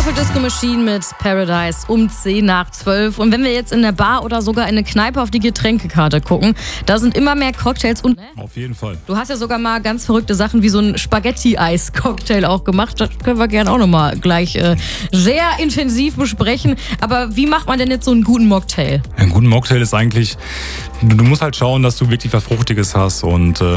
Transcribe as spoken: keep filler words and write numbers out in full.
Purple Disco Machine mit Paradise um zehn nach zwölf. Und wenn wir jetzt in der Bar oder sogar in eine Kneipe auf die Getränkekarte gucken, da sind immer mehr Cocktails und... Auf jeden Fall. Du hast ja sogar mal ganz verrückte Sachen wie so ein Spaghetti-Eis-Cocktail auch gemacht. Das können wir gerne auch nochmal gleich äh, sehr intensiv besprechen. Aber wie macht man denn jetzt so einen guten Mocktail? Ein guter Mocktail ist eigentlich, du, du musst halt schauen, dass du wirklich was Fruchtiges hast und... Äh